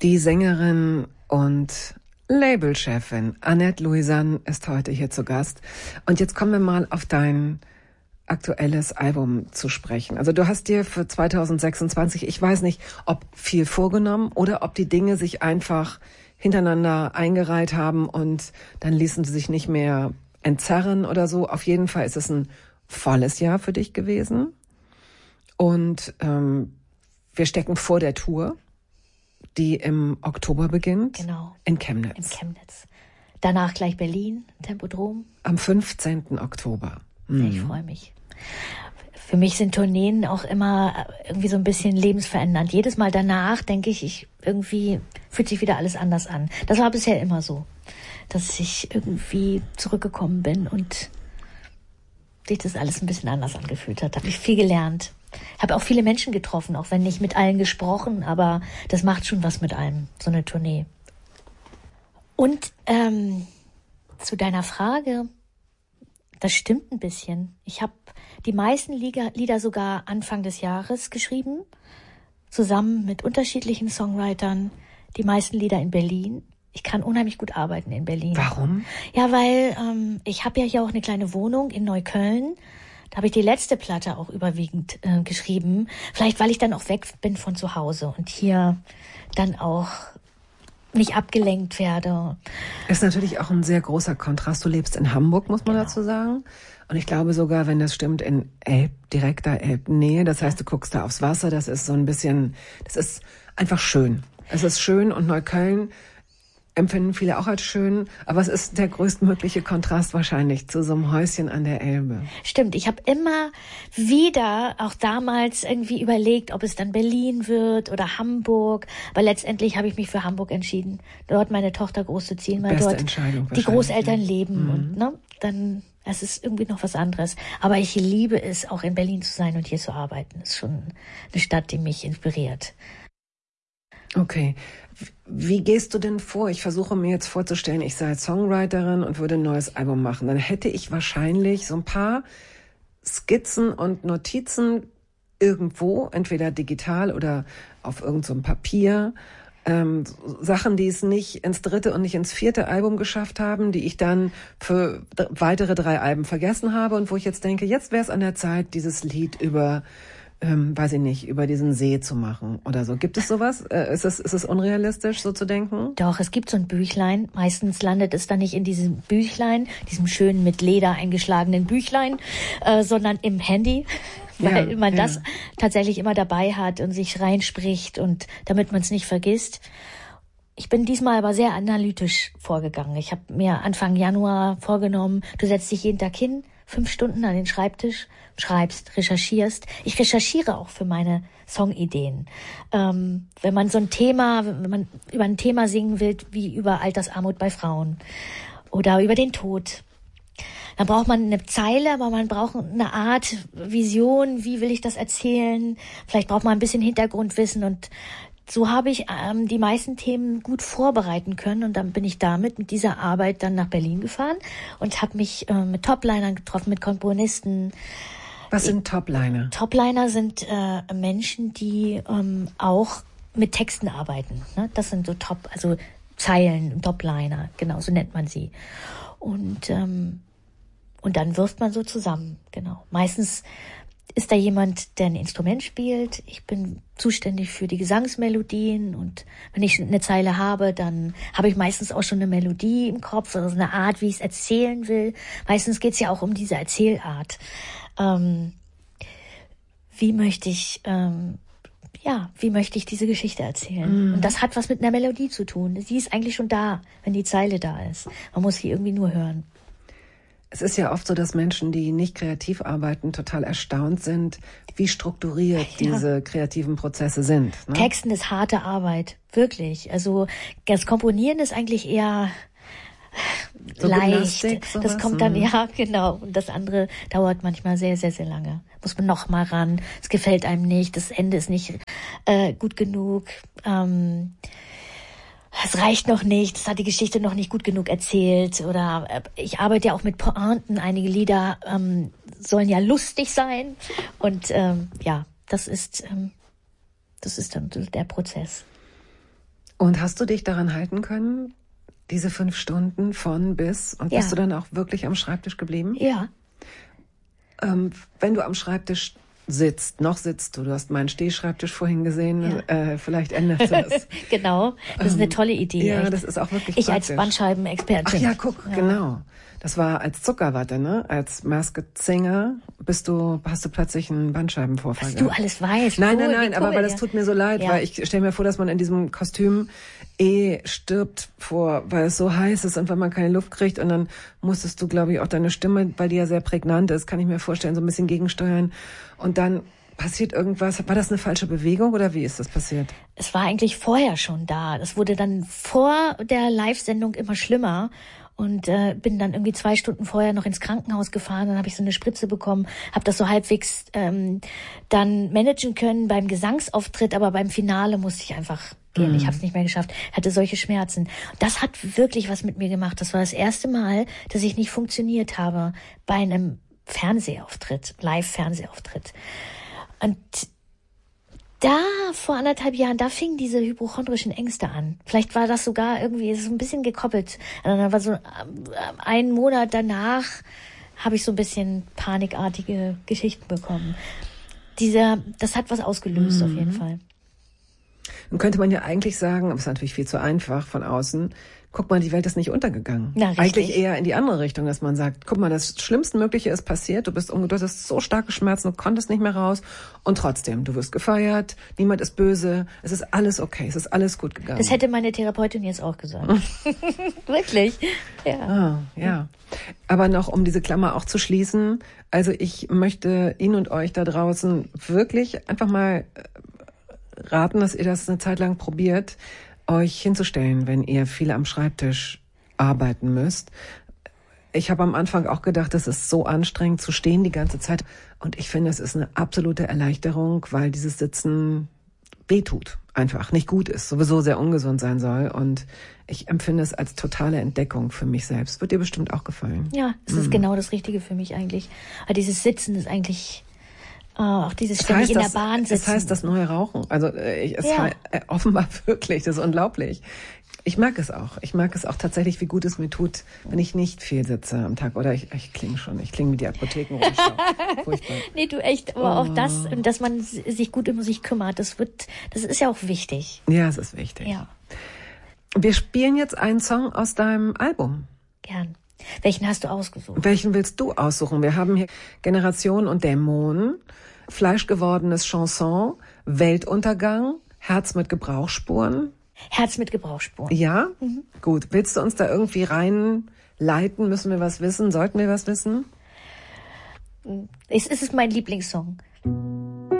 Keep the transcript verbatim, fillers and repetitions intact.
Die Sängerin und Labelchefin Annette Louisanne ist heute hier zu Gast. Und jetzt kommen wir mal auf dein aktuelles Album zu sprechen. Also du hast dir für zwanzig sechsundzwanzig, ich weiß nicht, ob viel vorgenommen oder ob die Dinge sich einfach hintereinander eingereiht haben und dann ließen sie sich nicht mehr entzerren oder so. Auf jeden Fall ist es ein volles Jahr für dich gewesen. Und ähm, wir stecken vor der Tour, die im Oktober beginnt. Genau. In Chemnitz. In Chemnitz. Danach gleich Berlin, Tempodrom. Am fünfzehnten Oktober. Mhm. Ich freue mich. Für mich sind Tourneen auch immer irgendwie so ein bisschen lebensverändernd. Jedes Mal danach denke ich, ich irgendwie fühlt sich wieder alles anders an. Das war bisher immer so, dass ich irgendwie zurückgekommen bin und sich das alles ein bisschen anders angefühlt hat. Habe ich viel gelernt. Habe auch viele Menschen getroffen, auch wenn nicht mit allen gesprochen, aber das macht schon was mit einem, so eine Tournee. Und ähm, zu deiner Frage, das stimmt ein bisschen. Ich habe die meisten Lieder, Lieder sogar Anfang des Jahres geschrieben, zusammen mit unterschiedlichen Songwritern, die meisten Lieder in Berlin. Ich kann unheimlich gut arbeiten in Berlin. Warum? Ja, weil ähm, ich habe ja hier auch eine kleine Wohnung in Neukölln. Da habe ich die letzte Platte auch überwiegend äh, geschrieben. Vielleicht, weil ich dann auch weg bin von zu Hause und hier dann auch nicht abgelenkt werde. Ist natürlich auch ein sehr großer Kontrast. Du lebst in Hamburg, muss man Genau. dazu sagen. Und ich glaube sogar, wenn das stimmt, in Elb, direkter Elbnähe. Das heißt, du guckst da aufs Wasser. Das ist so ein bisschen, das ist einfach schön. Es ist schön und Neukölln empfinden viele auch als schön, aber es ist der größtmögliche Kontrast wahrscheinlich zu so einem Häuschen an der Elbe. Stimmt, ich habe immer wieder, auch damals irgendwie überlegt, ob es dann Berlin wird oder Hamburg, aber letztendlich habe ich mich für Hamburg entschieden, dort meine Tochter groß zu ziehen, weil Beste dort Entscheidung die Großeltern wahrscheinlich. leben Mhm. und ne, dann, es ist irgendwie noch was anderes. Aber ich liebe es, auch in Berlin zu sein und hier zu arbeiten. Es ist schon eine Stadt, die mich inspiriert. Okay. Wie gehst du denn vor? Ich versuche mir jetzt vorzustellen, ich sei Songwriterin und würde ein neues Album machen. Dann hätte ich wahrscheinlich so ein paar Skizzen und Notizen irgendwo, entweder digital oder auf irgendeinem so Papier. Ähm, Sachen, die es nicht ins dritte und nicht ins vierte Album geschafft haben, die ich dann für d- weitere drei Alben vergessen habe und wo ich jetzt denke, jetzt wäre es an der Zeit, dieses Lied über Ähm, weiß ich nicht, über diesen See zu machen oder so. Gibt es sowas? Äh, ist es, ist es unrealistisch, so zu denken? Doch, es gibt so ein Büchlein. Meistens landet es dann nicht in diesem Büchlein, diesem schönen mit Leder eingeschlagenen Büchlein, äh, sondern im Handy, weil Ja, man ja. das tatsächlich immer dabei hat und sich reinspricht und damit man es nicht vergisst. Ich bin diesmal aber sehr analytisch vorgegangen. Ich habe mir Anfang Januar vorgenommen, du setzt dich jeden Tag hin, fünf Stunden an den Schreibtisch, schreibst, recherchierst. Ich recherchiere auch für meine Songideen. Ähm, wenn man so ein Thema, wenn man über ein Thema singen will, wie über Altersarmut bei Frauen oder über den Tod, dann braucht man eine Zeile, aber man braucht eine Art Vision, wie will ich das erzählen? Vielleicht braucht man ein bisschen Hintergrundwissen und so habe ich ähm, die meisten Themen gut vorbereiten können und dann bin ich damit, mit dieser Arbeit dann nach Berlin gefahren und habe mich äh, mit Toplinern getroffen, mit Komponisten. Was sind Topliner? Topliner sind äh, Menschen, die ähm, auch mit Texten arbeiten. Ne? Das sind so Top, also Zeilen, Topliner, genau, so nennt man sie. Und ähm, und dann wirft man so zusammen, genau. Meistens ist da jemand, der ein Instrument spielt. Ich bin zuständig für die Gesangsmelodien und wenn ich eine Zeile habe, dann habe ich meistens auch schon eine Melodie im Kopf, also eine Art, wie ich es erzählen will. Meistens geht es ja auch um diese Erzählart. Ähm, wie möchte ich, ähm, ja, wie möchte ich diese Geschichte erzählen? Mm. Und das hat was mit einer Melodie zu tun. Sie ist eigentlich schon da, wenn die Zeile da ist. Man muss sie irgendwie nur hören. Es ist ja oft so, dass Menschen, die nicht kreativ arbeiten, total erstaunt sind, wie strukturiert Ja. diese kreativen Prozesse sind. Ne? Texten ist harte Arbeit, wirklich. Also das Komponieren ist eigentlich eher so leicht. Gymnastik, sowas? Das kommt dann, Mhm. ja, genau. Und das andere dauert manchmal sehr, sehr, sehr lange. Muss man noch mal ran. Es gefällt einem nicht. Das Ende ist nicht äh, gut genug. Ähm, es reicht noch nicht, es hat die Geschichte noch nicht gut genug erzählt oder äh, ich arbeite ja auch mit Pointen, einige Lieder ähm, sollen ja lustig sein und ähm, ja, das ist ähm, das ist dann so der Prozess. Und hast du dich daran halten können, diese fünf Stunden von bis? Und Ja. bist du dann auch wirklich am Schreibtisch geblieben? Ja. Ähm, wenn du am Schreibtisch sitzt, noch sitzt du, du hast meinen Stehschreibtisch vorhin gesehen, Ja. äh, vielleicht ändert sich das. Genau, das ist eine tolle Idee. Ja, echt. das ist auch wirklich Ich praktisch. als Bandscheibenexpertin. Ach ja, guck, genau. Das war als Zuckerwatte, ne? Als Masked Singer bist du, hast du plötzlich einen Bandscheibenvorfall Was du gehabt. alles weißt. Nein, cool, nein, nein, wie aber cool, weil das ja. tut mir so leid, Ja. weil ich stelle mir vor, dass man in diesem Kostüm eh stirbt vor, weil es so heiß ist und weil man keine Luft kriegt und dann musstest du, glaube ich, auch deine Stimme, weil die ja sehr prägnant ist, kann ich mir vorstellen, so ein bisschen gegensteuern und dann passiert irgendwas. War das eine falsche Bewegung oder wie ist das passiert? Es war eigentlich vorher schon da. Das wurde dann vor der Live-Sendung immer schlimmer. Und äh, bin dann irgendwie zwei Stunden vorher noch ins Krankenhaus gefahren. Dann habe ich so eine Spritze bekommen, habe das so halbwegs ähm, dann managen können beim Gesangsauftritt, aber beim Finale musste ich einfach gehen. Mhm. Ich habe es nicht mehr geschafft, hatte solche Schmerzen. Das hat wirklich was mit mir gemacht. Das war das erste Mal, dass ich nicht funktioniert habe bei einem Fernsehauftritt, Live-Fernsehauftritt. Und da, vor anderthalb Jahren, da fingen diese hypochondrischen Ängste an. Vielleicht war das sogar irgendwie so ein bisschen gekoppelt. Und dann war so äh, einen Monat danach habe ich so ein bisschen panikartige Geschichten bekommen. Dieser, das hat was ausgelöst, Mhm. auf jeden Fall. Nun könnte man ja eigentlich sagen, aber es ist natürlich viel zu einfach von außen, guck mal, die Welt ist nicht untergegangen. Na, richtig. Eigentlich eher in die andere Richtung, dass man sagt, guck mal, das Schlimmstmögliche ist passiert, du bist umge- du hattest so starke Schmerzen, du konntest nicht mehr raus und trotzdem, du wirst gefeiert, niemand ist böse, es ist alles okay, es ist alles gut gegangen. Das hätte meine Therapeutin jetzt auch gesagt. Wirklich? Ja. Ah, ja. Aber noch, um diese Klammer auch zu schließen, also ich möchte Ihnen und euch da draußen wirklich einfach mal raten, dass ihr das eine Zeit lang probiert, euch hinzustellen, wenn ihr viel am Schreibtisch arbeiten müsst. Ich habe am Anfang auch gedacht, es ist so anstrengend zu stehen die ganze Zeit. Und ich finde, es ist eine absolute Erleichterung, weil dieses Sitzen wehtut, einfach nicht gut ist, sowieso sehr ungesund sein soll. Und ich empfinde es als totale Entdeckung für mich selbst. Wird dir bestimmt auch gefallen. Ja, es ist genau das Richtige für mich eigentlich. Aber dieses Sitzen ist eigentlich äh, auch dieses Das ständig heißt, in der das, Bahn sitzen. das heißt das neue Rauchen. Also äh, ich, es Ja. hei- äh, offenbar wirklich, das ist unglaublich. Ich mag es auch. Ich mag es auch tatsächlich, wie gut es mir tut, wenn ich nicht viel sitze am Tag. Oder ich, ich klinge schon, ich klinge wie die Apothekenrundschau. Furchtbar. Nee, du echt, aber auch Oh. das, dass man s- sich gut um sich kümmert, das wird, das ist ja auch wichtig. Ja, es ist wichtig. Ja, Wir spielen jetzt einen Song aus deinem Album. gern. Welchen hast du ausgesucht? Welchen willst du aussuchen? Wir haben hier Generation und Dämonen, fleischgewordenes Chanson, Weltuntergang, Herz mit Gebrauchsspuren. Herz mit Gebrauchsspuren. Ja? Gut. Willst du uns da irgendwie reinleiten? Müssen wir was wissen? Sollten wir was wissen? Es, es ist mein Lieblingssong.